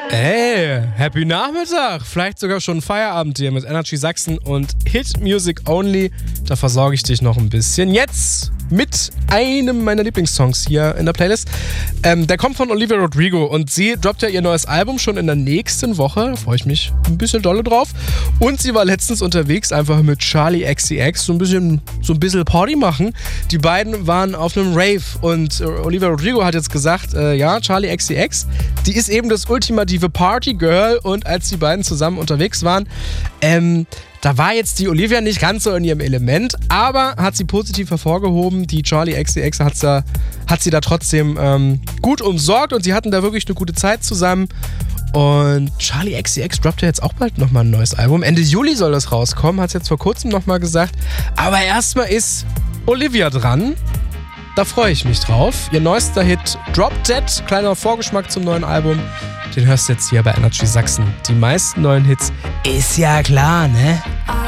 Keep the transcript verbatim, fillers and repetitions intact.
Hey, happy Nachmittag. Vielleicht sogar schon Feierabend hier mit Energy Sachsen und Hit Music Only. Da versorge ich dich noch ein bisschen. Jetzt mit einem meiner Lieblingssongs hier in der Playlist. Ähm, der kommt von Olivia Rodrigo und sie droppt ja ihr neues Album schon in der nächsten Woche. Da freue ich mich ein bisschen dolle drauf. Und sie war letztens unterwegs einfach mit Charli X C X so ein bisschen, so ein bisschen Party machen. Die beiden waren auf einem Rave und Olivia Rodrigo hat jetzt gesagt, äh, ja, Charli X C X, die ist eben das ultimative Party-Girl und als die beiden zusammen unterwegs waren, ähm, da war jetzt die Olivia nicht ganz so in ihrem Element, aber hat sie positiv hervorgehoben. Die Charli X C X hat, da, hat sie da trotzdem ähm, gut umsorgt und sie hatten da wirklich eine gute Zeit zusammen. Und Charli X C X droppt ja jetzt auch bald nochmal ein neues Album. Ende Juli soll das rauskommen, hat es jetzt vor kurzem nochmal gesagt. Aber erstmal ist Olivia dran. Da freue ich mich drauf. Ihr neuester Hit Drop Dead, kleiner Vorgeschmack zum neuen Album. Den hörst du jetzt hier bei Energy Sachsen. Die meisten neuen Hits, ist ja klar, ne?